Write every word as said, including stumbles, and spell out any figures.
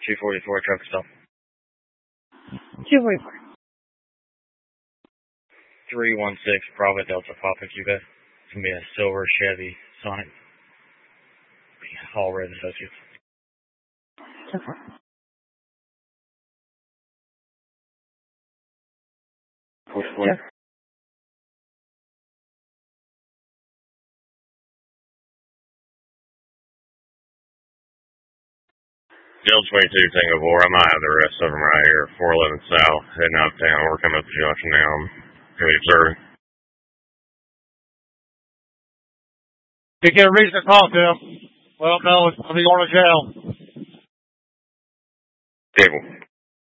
two forty-four, truck stop. two forty-four. three one six, Bravo Delta, Papa Cuba. It's going to be a silver Chevy Sonic. All red associates. ten four. Jeff. Delta twenty-two, Tango four. I might have the rest of them right here. four eleven South, heading out of town. We're coming up the junction now. I'm going to be observing. You get a reason to talk to him. Well, no, I'll be going to jail. Cable.